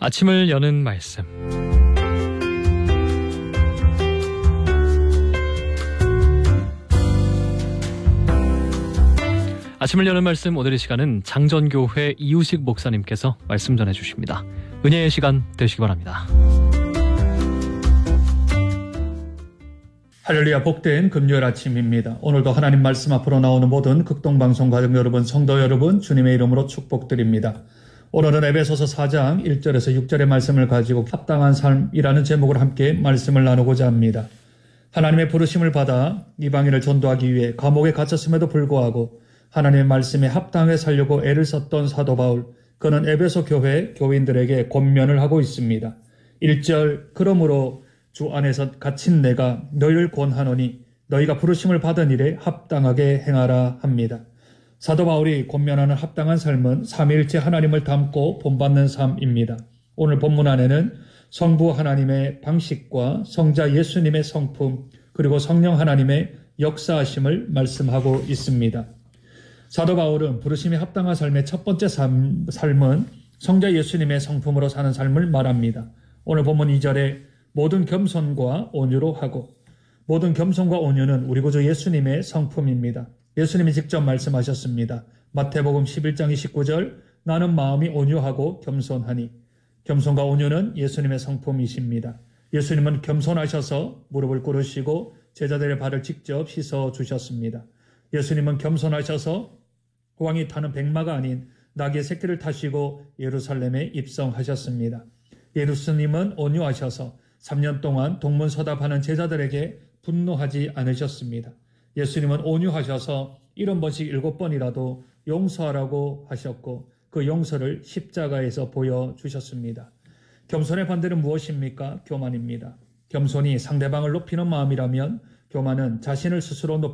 아침을 여는 말씀. 아침을 여는 말씀, 오늘의 시간은 장전교회 이우식 목사님께서 말씀 전해주십니다. 은혜의 시간 되시기 바랍니다. 할렐루야, 복된 금요일 아침입니다. 오늘도 하나님 말씀 앞으로 나오는 모든 극동방송 가족 여러분, 성도 여러분, 주님의 이름으로 축복드립니다. 오늘은 에베소서 4장 1절에서 6절의 말씀을 가지고 합당한 삶이라는 제목으로 함께 말씀을 나누고자 합니다. 하나님의 부르심을 받아 이방인을 전도하기 위해 감옥에 갇혔음에도 불구하고 하나님의 말씀에 합당하게 살려고 애를 썼던 사도 바울, 그는 에베소 교회 교인들에게 권면을 하고 있습니다. 1절, 그러므로 주 안에서 갇힌 내가 너희를 권하노니 너희가 부르심을 받은 일에 합당하게 행하라 합니다. 사도 바울이 권면하는 합당한 삶은 삼위일체 하나님을 닮고 본받는 삶입니다. 오늘 본문 안에는 성부 하나님의 방식과 성자 예수님의 성품, 그리고 성령 하나님의 역사하심을 말씀하고 있습니다. 사도 바울은 부르심에 합당한 삶의 첫 번째 삶은 성자 예수님의 성품으로 사는 삶을 말합니다. 오늘 본문 2절에 모든 겸손과 온유로 하고, 모든 겸손과 온유는 우리 구주 예수님의 성품입니다. 예수님이 직접 말씀하셨습니다. 마태복음 11장 29절, 나는 마음이 온유하고 겸손하니. 겸손과 온유는 예수님의 성품이십니다. 예수님은 겸손하셔서 무릎을 꿇으시고 제자들의 발을 직접 씻어 주셨습니다. 예수님은 겸손하셔서 왕이 타는 백마가 아닌 나귀의 새끼를 타시고 예루살렘에 입성하셨습니다. 예수님은 온유하셔서 3년 동안 동문서답하는 제자들에게 분노하지 않으셨습니다. 예수님은 온유하셔서 70번씩 7번이라도 용서하라고 하셨고 그 용서를 십자가에서 보여주셨습니다. 겸손의 반대는 무엇입니까? 교만입니다. 겸손이 상대방을 높이는 마음이라면 교만은 자신을 스스로 높이는